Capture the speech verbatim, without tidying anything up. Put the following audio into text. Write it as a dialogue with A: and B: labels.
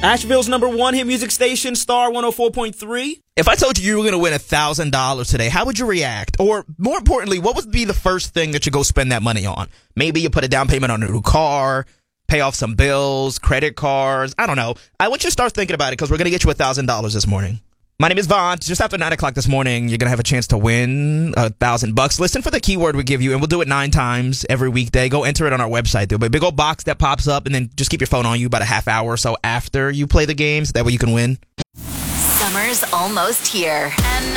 A: Asheville's number one hit music station, Star one oh four point three.
B: If I told you you were going to win one thousand dollars today, how would you react? Or more importantly, what would be the first thing that you go spend that money on? Maybe you put a down payment on a new car, pay off some bills, credit cards. I don't know. I want you to start thinking about it because we're going to get you one thousand dollars this morning. My name is Vaughn. Just after nine o'clock this morning, you're going to have a chance to win a thousand bucks. Listen for the keyword we give you, and we'll do it nine times every weekday. Go enter it on our website. There'll be a big old box that pops up, and then just keep your phone on you about a half hour or so after you play the games. That way you can win.
C: Summer's almost here, and